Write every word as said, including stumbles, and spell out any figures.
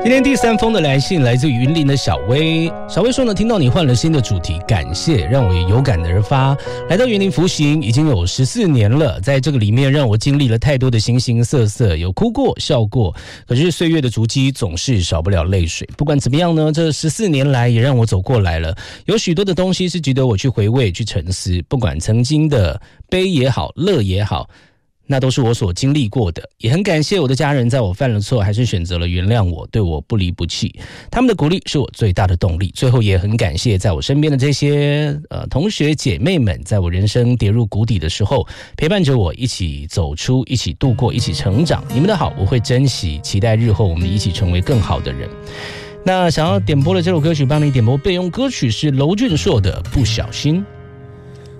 今天第三封的来信来自于云林的小薇。小薇说呢，听到你换了新的主题，感谢，让我也有感而发。来到云林服刑已经有十四年了，在这个里面让我经历了太多的形形色色，有哭过笑过，可是岁月的足迹总是少不了泪水。不管怎么样呢，这十四年来也让我走过来了，有许多的东西是值得我去回味去沉思，不管曾经的悲也好乐也好，那都是我所经历过的。也很感谢我的家人，在我犯了错还是选择了原谅我，对我不离不弃，他们的鼓励是我最大的动力。最后也很感谢在我身边的这些呃同学姐妹们，在我人生跌入谷底的时候陪伴着我，一起走出，一起度过，一起成长。你们的好我会珍惜，期待日后我们一起成为更好的人。那想要点播的这首歌曲，帮你点播备用歌曲是娄俊硕的《不小心》。